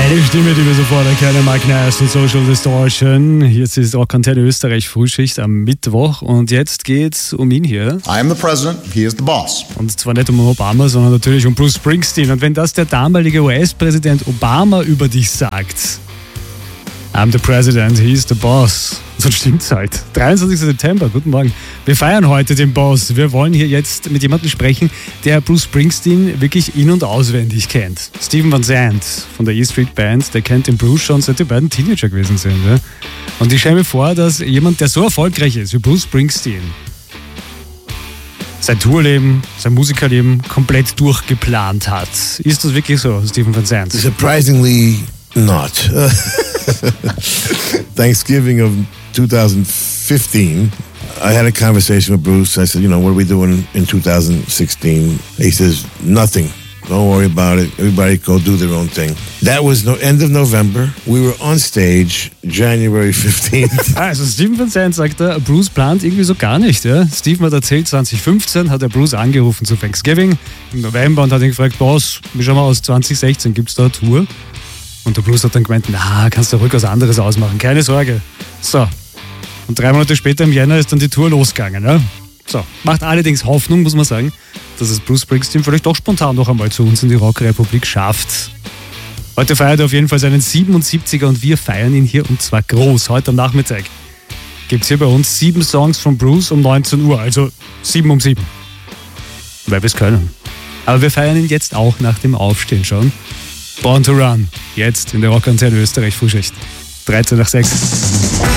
Die Stimme, die wir sofort erkennen, Mike Nash und Social Distortion. Jetzt ist auch Antenne Österreich Frühschicht am Mittwoch und jetzt geht's um ihn hier. I am the president, he is the boss. Und zwar nicht um Obama, sondern natürlich um Bruce Springsteen. Und wenn das der damalige US-Präsident Obama über dich sagt, I'm the president, he is the boss. So stimmt's halt. 23. September, guten Morgen. Wir feiern heute den Boss. Wir wollen hier jetzt mit jemandem sprechen, der Bruce Springsteen wirklich in- und auswendig kennt. Stephen Van Zandt von der E Street Band, der kennt den Bruce schon seit die beiden Teenager gewesen sind. Ja? Und ich stelle mir vor, dass jemand, der so erfolgreich ist wie Bruce Springsteen, sein Tourleben, sein Musikerleben komplett durchgeplant hat. Ist das wirklich so, Stephen Van Zandt? Surprisingly not. Thanksgiving of 2015, I had a conversation with Bruce. I said, what are we doing in 2016? He says, nothing. Don't worry about it. Everybody go do their own thing. That was end of November. We were on stage January 15th. Also Stephen Van Zandt sagt, Bruce plant irgendwie so gar nicht. Ja? Stephen hat erzählt, 2015 hat er Bruce angerufen zu Thanksgiving im November und hat ihn gefragt, Boss, wie schauen wir aus, 2016, gibt es da eine Tour? Und der Bruce hat dann gemeint, kannst du ruhig was anderes ausmachen, keine Sorge. So, und 3 Monate später im Jänner ist dann die Tour losgegangen. Ja? So, macht allerdings Hoffnung, muss man sagen, dass es Bruce Springsteen vielleicht doch spontan noch einmal zu uns in die Rockrepublik schafft. Heute feiert er auf jeden Fall seinen 77er und wir feiern ihn hier und zwar groß. Heute am Nachmittag gibt es hier bei uns 7 Songs von Bruce um 19 Uhr, also 7 um 7. Weil wir es können. Aber wir feiern ihn jetzt auch nach dem Aufstehen schon. Born to Run, jetzt in der Rockantenne Österreich Frühschicht. 13 nach 6.